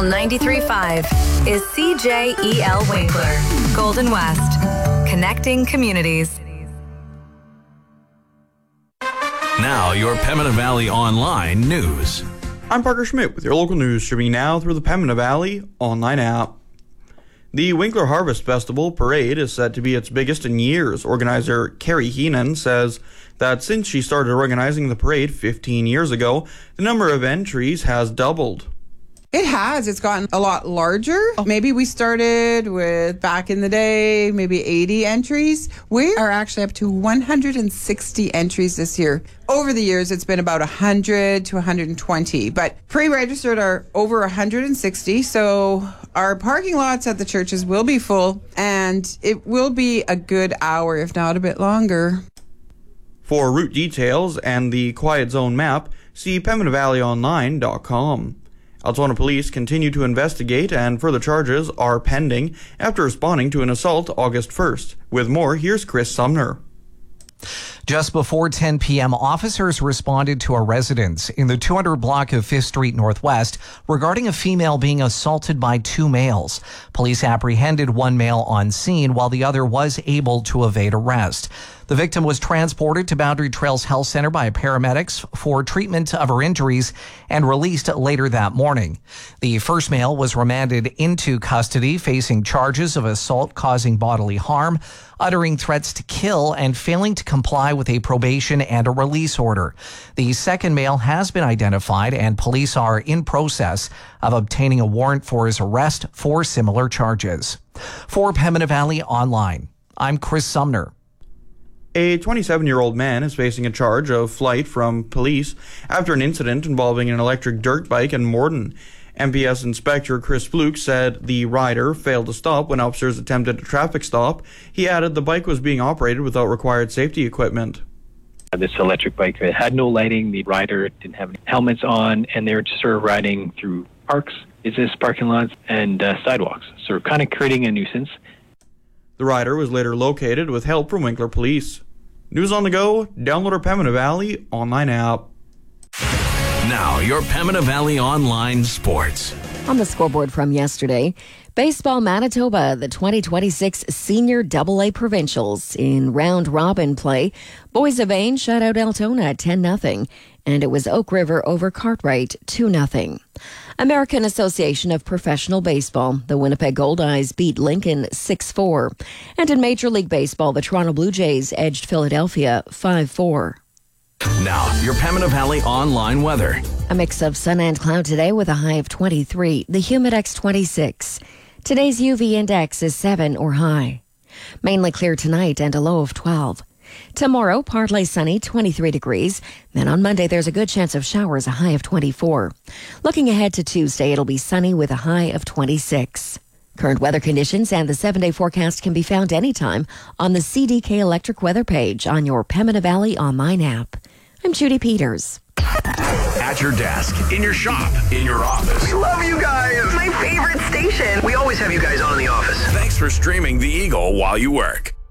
93.5 is CJEL Winkler, Golden West, connecting communities. Now, your Pembina Valley Online news. I'm Parker Schmidt with your local news, streaming now through the Pembina Valley Online app. The Winkler Harvest Festival Parade is set to be its biggest in years. Organizer Carrie Heenan says that since she started organizing the parade 15 years ago, the number of entries has doubled. It has. It's gotten a lot larger. Maybe we started with, back in the day, maybe 80 entries. We are actually up to 160 entries this year. Over the years, it's been about 100 to 120, but pre-registered are over 160. So our parking lots at the churches will be full, and it will be a good hour, if not a bit longer. For route details and the Quiet Zone map, see PembinaValleyOnline.com. Altona Police continue to investigate, and further charges are pending after responding to an assault August 1st. With more, here's Chris Sumner. Just before 10 p.m., officers responded to a residence in the 200 block of 5th Street Northwest regarding a female being assaulted by two males. Police apprehended one male on scene while the other was able to evade arrest. The victim was transported to Boundary Trails Health Center by paramedics for treatment of her injuries and released later that morning. The first male was remanded into custody, facing charges of assault causing bodily harm, uttering threats to kill, and failing to comply with a probation and a release order. The second male has been identified, and police are in process of obtaining a warrant for his arrest for similar charges. For Pembina Valley Online, I'm Chris Sumner. A 27-year-old man is facing a charge of flight from police after an incident involving an electric dirt bike in Morden. MPS Inspector Chris Fluke said the rider failed to stop when officers attempted a traffic stop. He added the bike was being operated without required safety equipment. This electric bike had no lighting, the rider didn't have any helmets on, and they were just sort of riding through parks, business parking lots, and sidewalks, so kind of creating a nuisance. The rider was later located with help from Winkler Police. News on the go, download our Pembina Valley Online app. Now, your Pembina Valley Online sports. On the scoreboard from yesterday, Baseball Manitoba, the 2026 Senior AA Provincials in round-robin play. Boys of Ain shut out Altona 10-0, and it was Oak River over Cartwright 2-0. American Association of Professional Baseball, the Winnipeg Goldeyes beat Lincoln 6-4. And in Major League Baseball, the Toronto Blue Jays edged Philadelphia 5-4. Now, your Pembina Valley Online weather. A mix of sun and cloud today with a high of 23, the Humidex 26. Today's UV index is 7 or high. Mainly clear tonight and a low of 12. Tomorrow, partly sunny, 23 degrees. Then on Monday, there's a good chance of showers, a high of 24. Looking ahead to Tuesday, it'll be sunny with a high of 26. Current weather conditions and the 7-day forecast can be found anytime on the CDK Electric weather page on your Pembina Valley Online app. I'm Judy Peters. At your desk, in your shop, in your office. We love you guys. My favorite station. We always have you guys on in the office. Thanks for streaming The Eagle while you work.